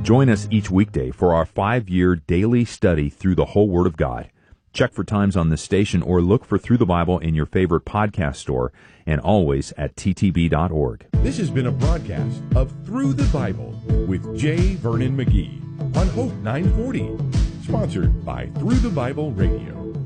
Join us each weekday for our 5-year daily study through the whole Word of God. Check for times on this station or look for Through the Bible in your favorite podcast store and always at ttb.org. This has been a broadcast of Through the Bible with J. Vernon McGee on Hope 940, sponsored by Through the Bible Radio.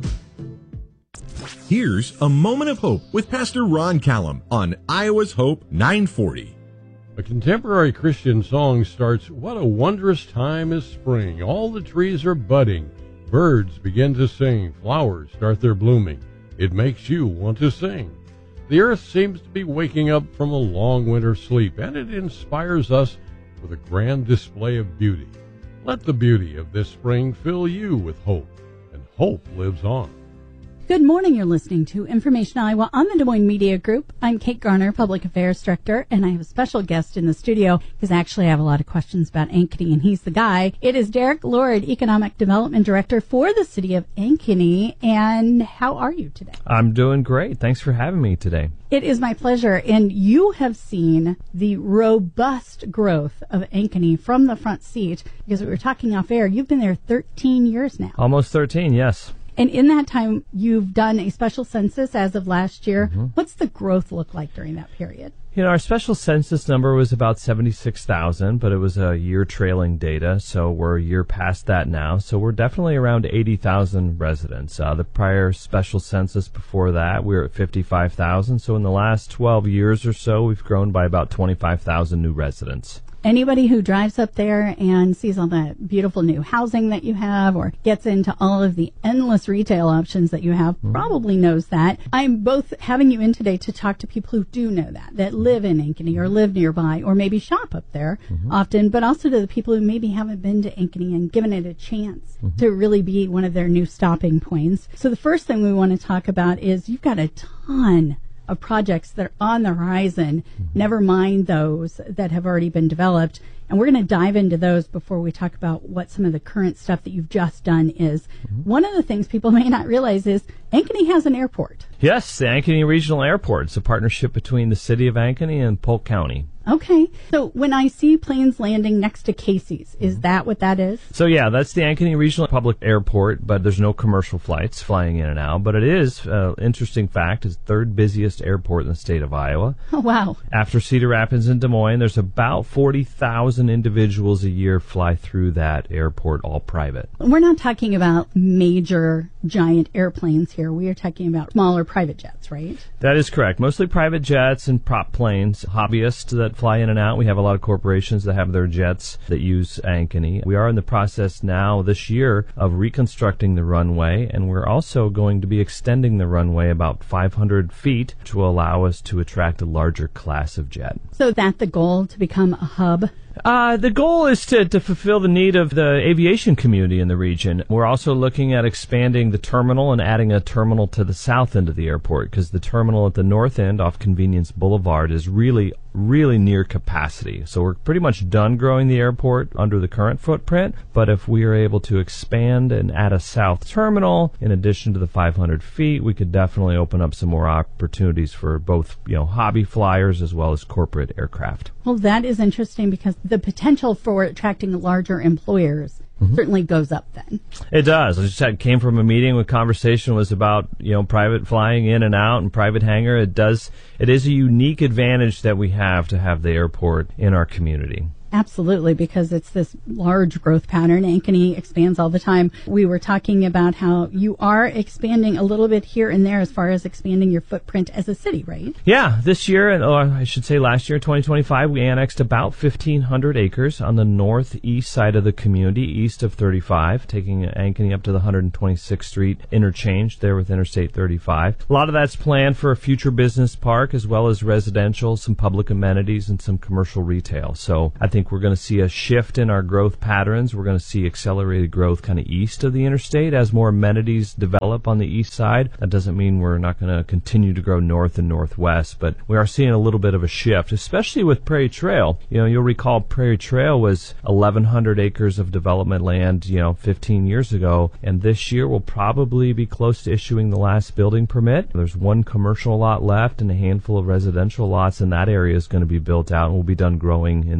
Here's a moment of hope with Pastor Ron Callum on Iowa's Hope 940. A contemporary Christian song starts, "What a wondrous time is spring. All the trees are budding. Birds begin to sing. Flowers start their blooming. It makes you want to sing. The earth seems to be waking up from a long winter sleep, and it inspires us with a grand display of beauty. Let the beauty of this spring fill you with hope, and hope lives on." Good morning. You're listening to Information Iowa on the Des Moines Media Group. I'm Kate Garner, Public Affairs Director, and I have a special guest in the studio because actually I have a lot of questions about Ankeny, and he's the guy. It is Derek Lord, Economic Development Director for the City of Ankeny. And how are you today? I'm doing great. Thanks for having me today. It is my pleasure. And you have seen the robust growth of Ankeny from the front seat because we were talking off air. You've been there 13 years now. Almost 13, yes. And in that time, you've done a special census as of last year. Mm-hmm. What's the growth look like during that period? You know, our special census number was about 76,000, but it was a year trailing data, so we're a year past that now. So we're definitely around 80,000 residents. The prior special census before that, we were at 55,000. So in the last 12 years or so, we've grown by about 25,000 new residents. Anybody who drives up there and sees all that beautiful new housing that you have or gets into all of the endless retail options that you have probably knows that. I'm both having you in today to talk to people who do know that live in Ankeny or live nearby or maybe shop up there often, but also to the people who maybe haven't been to Ankeny and given it a chance to really be one of their new stopping points. So the first thing we want to talk about is you've got a ton of projects that are on the horizon, never mind those that have already been developed. And we're going to dive into those before we talk about what some of the current stuff that you've just done is. One of the things people may not realize is Ankeny has an airport. Yes, the Ankeny Regional Airport. It's a partnership between the city of Ankeny and Polk County. Okay. So when I see planes landing next to Casey's, is that what that is? So yeah, that's the Ankeny Regional Public Airport, but there's no commercial flights flying in and out. But it is, interesting fact, it's the third busiest airport in the state of Iowa. Oh, wow. After Cedar Rapids and Des Moines, there's about 40,000 individuals a year fly through that airport, all private. We're not talking about major, giant airplanes here. We are talking about smaller private jets, right? That is correct. Mostly private jets and prop planes, hobbyists that fly in and out. We have a lot of corporations that have their jets that use Ankeny. We are in the process now this year of reconstructing the runway, and we're also going to be extending the runway about 500 feet to allow us to attract a larger class of jet. So that's the goal, to become a hub? The goal is to fulfill the need of the aviation community in the region. We're also looking at expanding the terminal and adding a terminal to the south end of the airport because the terminal at the north end off Convenience Boulevard is really near capacity. So we're pretty much done growing the airport under the current footprint, but if we are able to expand and add a south terminal in addition to the 500 feet, we could definitely open up some more opportunities for both, hobby flyers as well as corporate aircraft. Well, that is interesting because the potential for attracting larger employers certainly goes up then. It does. I just came from a meeting where conversation was about, private flying in and out and private hangar. It is a unique advantage that we have to have the airport in our community. Absolutely, because it's this large growth pattern. Ankeny expands all the time. We were talking about how you are expanding a little bit here and there as far as expanding your footprint as a city, right? Yeah, this year, or I should say last year, 2025, we annexed about 1,500 acres on the northeast side of the community, east of 35, taking Ankeny up to the 126th Street interchange there with Interstate 35. A lot of that's planned for a future business park as well as residential, some public amenities, and some commercial retail. So I think we're going to see a shift in our growth patterns. We're going to see accelerated growth kind of east of the interstate as more amenities develop on the east side. That doesn't mean we're not going to continue to grow north and northwest, but we are seeing a little bit of a shift, especially with Prairie Trail. You'll recall Prairie Trail was 1,100 acres of development land, 15 years ago, and this year we'll probably be close to issuing the last building permit. There's one commercial lot left and a handful of residential lots, and that area is going to be built out and we'll be done growing in that area.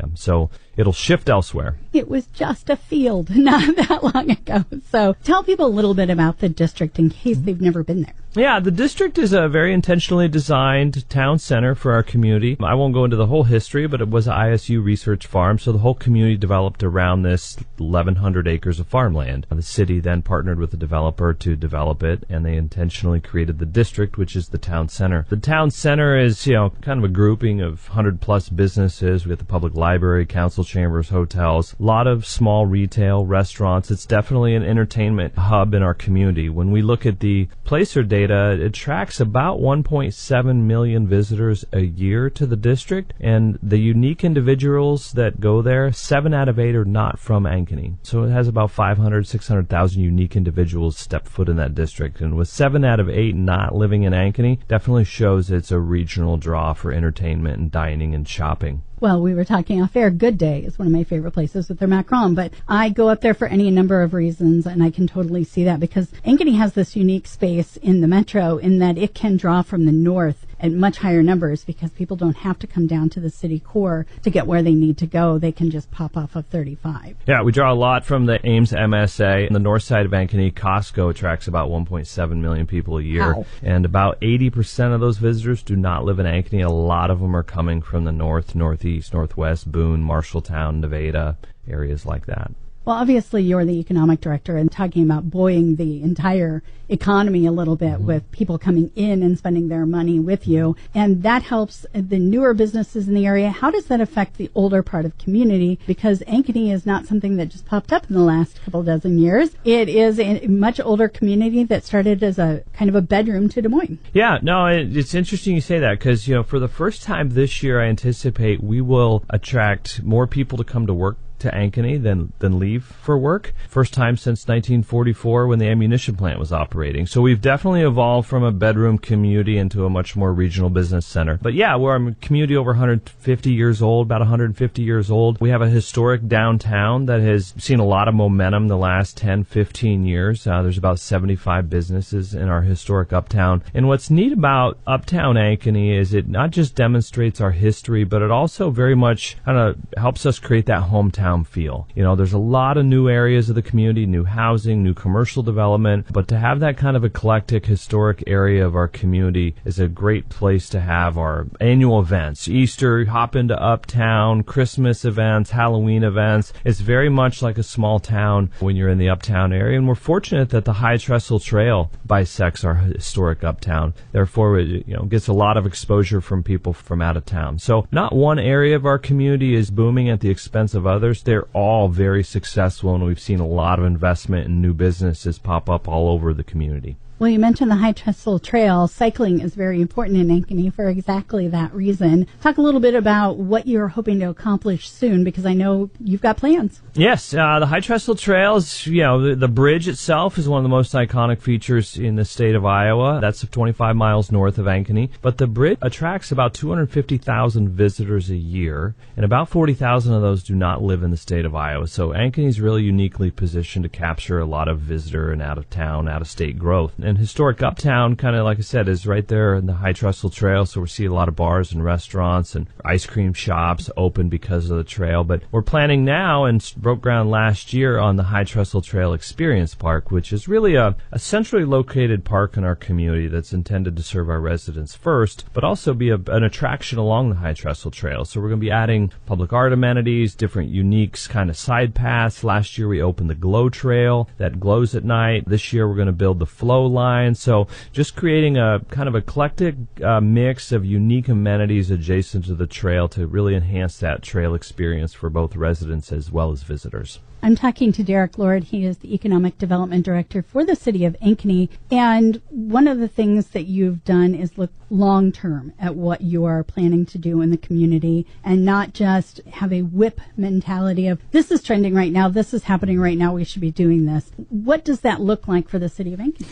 area. So it'll shift elsewhere. It was just a field not that long ago. So tell people a little bit about the district in case they've never been there. Yeah, the district is a very intentionally designed town center for our community. I won't go into the whole history, but it was an ISU research farm, so the whole community developed around this 1,100 acres of farmland. The city then partnered with the developer to develop it, and they intentionally created the district, which is the town center. The town center is, kind of a grouping of 100-plus businesses. We have the public library, council chambers, hotels, a lot of small retail, restaurants. It's definitely an entertainment hub in our community. When we look at the Placer data, it attracts about 1.7 million visitors a year to the district, and the unique individuals that go there, 7 out of 8 are not from Ankeny. So it has about 500, 600,000 unique individuals step foot in that district, and with 7 out of 8 not living in Ankeny, definitely shows it's a regional draw for entertainment and dining and shopping. Well, we were talking off air. Good Day is one of my favorite places with their macaron, but I go up there for any number of reasons, and I can totally see that because Ankeny has this unique space in the metro in that it can draw from the north at much higher numbers because people don't have to come down to the city core to get where they need to go. They can just pop off of 35. Yeah, we draw a lot from the Ames MSA. On the north side of Ankeny, Costco attracts about 1.7 million people a year. Wow. And about 80% of those visitors do not live in Ankeny. A lot of them are coming from the north, northeast, northwest, Boone, Marshalltown, Nevada, areas like that. Well, obviously, you're the economic director and talking about buoying the entire economy a little bit with people coming in and spending their money with you. And that helps the newer businesses in the area. How does that affect the older part of the community? Because Ankeny is not something that just popped up in the last couple dozen years. It is a much older community that started as a kind of a bedroom to Des Moines. Yeah, no, it's interesting you say that because, for the first time this year, I anticipate we will attract more people to come to work to Ankeny than leave for work. First time since 1944 when the ammunition plant was operating. So we've definitely evolved from a bedroom community into a much more regional business center. But yeah, we're a community over 150 years old, about 150 years old. We have a historic downtown that has seen a lot of momentum the last 10, 15 years. There's about 75 businesses in our historic uptown. And what's neat about uptown Ankeny is it not just demonstrates our history, but it also very much kind of helps us create that hometown feel. There's a lot of new areas of the community, new housing, new commercial development, but to have that kind of eclectic historic area of our community is a great place to have our annual events. Easter, hop into uptown, Christmas events, Halloween events. It's very much like a small town when you're in the uptown area, and we're fortunate that the High Trestle Trail bisects our historic uptown. Therefore, it gets a lot of exposure from people from out of town. So not one area of our community is booming at the expense of others. They're all very successful, and we've seen a lot of investment in new businesses pop up all over the community. Well, you mentioned the High Trestle Trail. Cycling is very important in Ankeny for exactly that reason. Talk a little bit about what you're hoping to accomplish soon, because I know you've got plans. Yes, the High Trestle Trail is, the bridge itself is one of the most iconic features in the state of Iowa. That's 25 miles north of Ankeny. But the bridge attracts about 250,000 visitors a year, and about 40,000 of those do not live in the state of Iowa. So Ankeny is really uniquely positioned to capture a lot of visitor and out-of-town, out-of-state growth. And historic uptown, kind of like I said, is right there in the High Trestle Trail, so we see a lot of bars and restaurants and ice cream shops open because of the trail. But we're planning now and broke ground last year on the High Trestle Trail Experience Park, which is really a centrally located park in our community that's intended to serve our residents first, but also be an attraction along the High Trestle Trail. So we're going to be adding public art amenities, different unique kind of side paths. Last year we opened the Glow Trail that glows at night. This year we're going to build the Flow Line. So just creating a kind of eclectic mix of unique amenities adjacent to the trail to really enhance that trail experience for both residents as well as visitors. I'm talking to Derek Lord. He is the Economic Development Director for the city of Ankeny. And one of the things that you've done is look long-term at what you are planning to do in the community and not just have a whip mentality of this is trending right now, this is happening right now, we should be doing this. What does that look like for the city of Ankeny?